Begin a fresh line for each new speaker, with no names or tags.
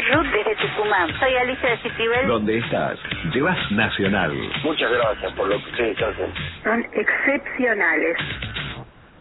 Ruth desde Tucumán. Soy Alicia de Citibel.
¿Dónde estás? Llevas Nacional.
Muchas gracias por lo que ustedes hacen.
Son excepcionales.